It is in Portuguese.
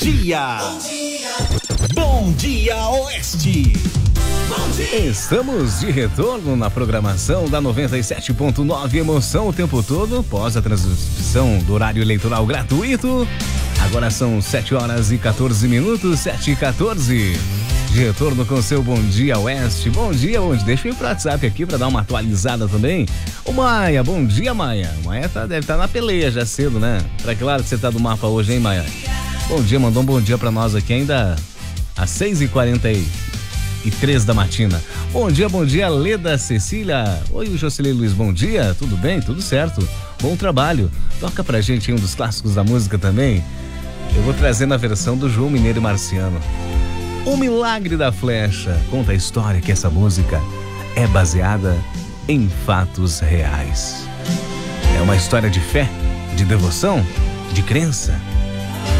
dia. Bom dia, Oeste. Estamos de retorno na programação da 97.9 Emoção o tempo todo, pós a transmissão do horário eleitoral gratuito. Agora são 7h14, 7h14. De retorno com o seu Bom Dia Oeste. Bom dia. Deixa eu ir pro WhatsApp aqui pra dar uma atualizada também. Ô Maia, bom dia, Maia. Maia deve estar na peleia já cedo, né? Pra que lado que você tá do mapa hoje, hein, Maia? Bom dia, mandou um bom dia pra nós aqui ainda às 6h43 da matina. Bom dia, Leda Cecília. Oi, o Jocelyn Luiz, bom dia. Tudo bem? Tudo certo. Bom trabalho. Toca pra gente um dos clássicos da música também. Eu vou trazer na versão do João Mineiro e Marciano. O Milagre da Flecha conta a história que essa música é baseada em fatos reais. É uma história de fé, de devoção, de crença.